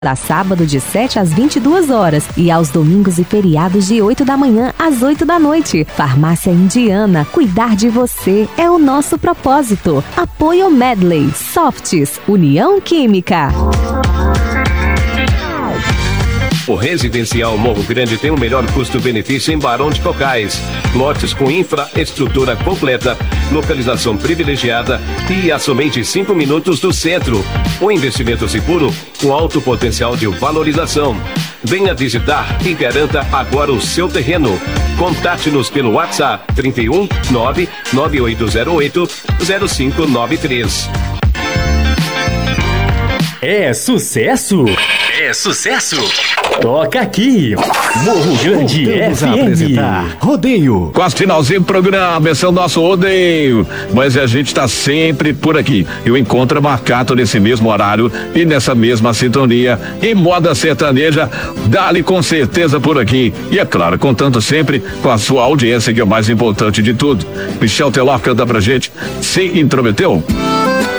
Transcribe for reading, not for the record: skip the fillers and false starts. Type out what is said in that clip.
a sábado de 7 às 22 horas e aos domingos e feriados de 8 da manhã às 8 da noite. Farmácia Indiana, cuidar de você é o nosso propósito. Apoio Medley, Softs, União Química. O Residencial Morro Grande tem o melhor custo-benefício em Barão de Cocais. Lotes com infraestrutura completa, localização privilegiada e a somente 5 minutos do centro. Um investimento seguro com alto potencial de valorização. Venha visitar e garanta agora o seu terreno. Contate-nos pelo WhatsApp 31 99808 0593. É sucesso? É sucesso? Toca aqui, Morro Grande FM. A apresentar Rodeio. Quase finalzinho do programa, esse é o nosso rodeio. Mas a gente tá sempre por aqui. E o encontro é marcado nesse mesmo horário e nessa mesma sintonia. Em moda sertaneja, dá-lhe com certeza por aqui. E é claro, contando sempre com a sua audiência, que é o mais importante de tudo. Michel Teló canta pra gente, Se Intrometeu.